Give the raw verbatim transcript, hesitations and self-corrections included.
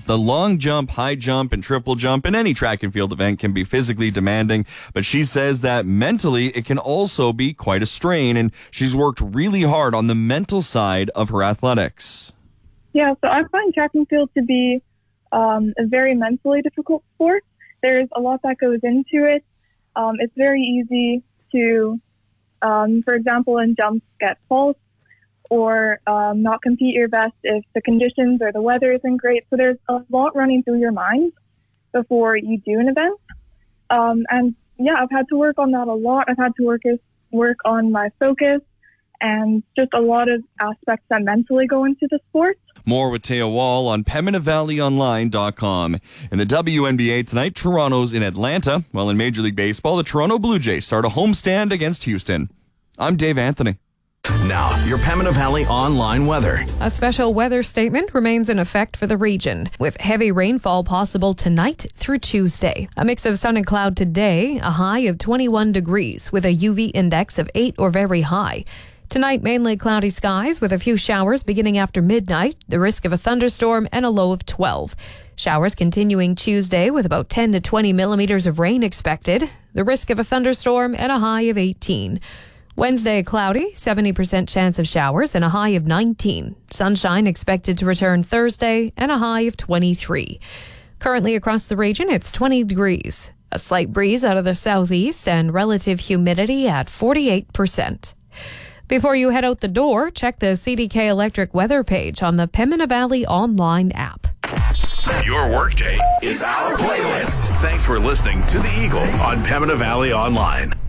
The long jump, high jump, and triple jump in any track and field event can be physically demanding, but she says that mentally it can also be quite a strain, and she's worked really hard on the mental side of her athletics. Yeah, so I find track and field to be um, a very mentally difficult sport. There's a lot that goes into it. Um, it's very easy to, um, for example, in jumps, get false or um, not compete your best if the conditions or the weather isn't great. So there's a lot running through your mind before you do an event. Um, and yeah, I've had to work on that a lot. I've had to work work on my focus and just a lot of aspects that mentally go into the sport. More with Taya Wall on Pembina Valley Online dot com. In the W N B A tonight, Toronto's in Atlanta, while in Major League Baseball, the Toronto Blue Jays start a homestand against Houston. I'm Dave Anthony. Now, your Pembina Valley online weather. A special weather statement remains in effect for the region, with heavy rainfall possible tonight through Tuesday. A mix of sun and cloud today, a high of twenty-one degrees, with a U V index of eight or very high. Tonight, mainly cloudy skies with a few showers beginning after midnight, the risk of a thunderstorm, and a low of twelve. Showers continuing Tuesday with about ten to twenty millimeters of rain expected, the risk of a thunderstorm, and a high of eighteen. Wednesday, cloudy, seventy percent chance of showers, and a high of nineteen. Sunshine expected to return Thursday, and a high of twenty-three. Currently across the region, it's twenty degrees. A slight breeze out of the southeast and relative humidity at forty-eight percent. Before you head out the door, check the C D K Electric weather page on the Pembina Valley online app. Your workday is our playlist. Thanks for listening to The Eagle on Pembina Valley Online.